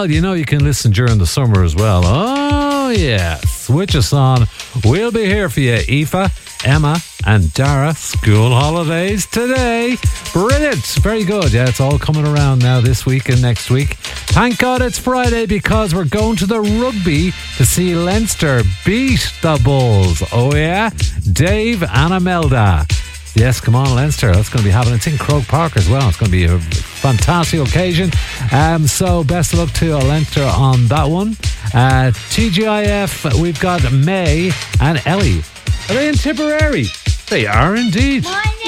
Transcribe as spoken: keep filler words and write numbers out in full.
Well, you know you can listen during the summer as well. Oh, yeah. Switch us on. We'll be here for you, Aoife, Emma and Dara. School holidays today. Brilliant. Very good. Yeah, it's all coming around now this week and next week. Thank God it's Friday because we're going to the rugby to see Leinster beat the Bulls. Oh, yeah. Dave and Imelda. Yes, come on, Leinster. That's going to be happening. It's in Croke Park as well. It's going to be a fantastic occasion. Um, so, best of luck to Leinster on that one. Uh, T G I F, we've got May and Ellie. Are they in Tipperary? They are indeed.